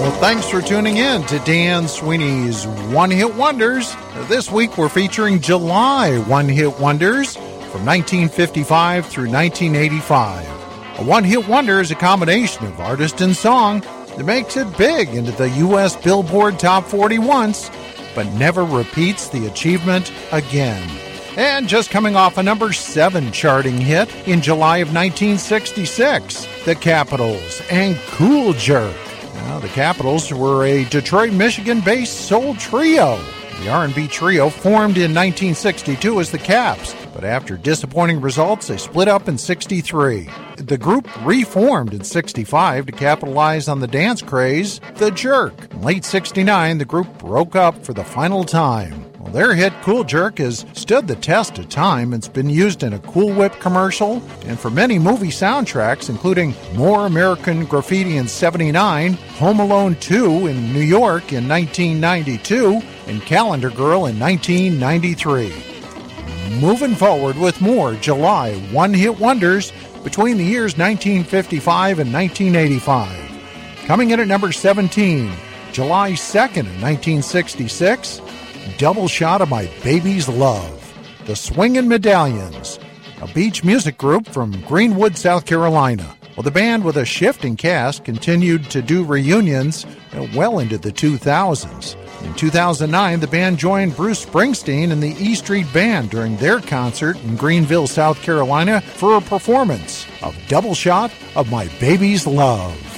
Well, thanks for tuning in to Dan Sweeney's One Hit Wonders. This week we're featuring July One Hit Wonders from 1955 through 1985. A one-hit wonder is a combination of artist and song that makes it big into the U.S. Billboard Top 40 once, but never repeats the achievement again. And just coming off a number 7 charting hit in July of 1966, The Capitals and Cool Jerk. Now, the Capitals were a Detroit, Michigan-based soul trio. The R&B trio formed in 1962 as the Caps, but after disappointing results, they split up in 63. The group reformed in 65 to capitalize on the dance craze, The Jerk. In late 69, the group broke up for the final time. Well, their hit Cool Jerk has stood the test of time. It's been used in a Cool Whip commercial and for many movie soundtracks, including More American Graffiti in 79, Home Alone 2 in New York in 1992, and Calendar Girl in 1993. Moving forward with more July one-hit wonders between the years 1955 and 1985. Coming in at number 17, July 2nd in 1966, Double Shot of My Baby's Love, The Swingin' Medallions, a beach music group from Greenwood, South Carolina. Well, the band, with a shifting cast, continued to do reunions well into the 2000s. In 2009, the band joined Bruce Springsteen and the E Street Band during their concert in Greenville, South Carolina, for a performance of Double Shot of My Baby's Love.